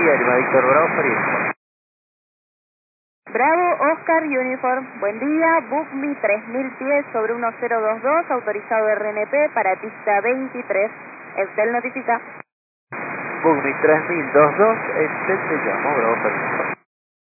día, Lima Víctor Bravo, Farias. Bravo, Oscar Uniform. Buen día, Bookme 3000 pies sobre 1022, autorizado RNP para pista 23. Excel notifica. Bookme 3022, Excel te llamo, Bravo, Farias.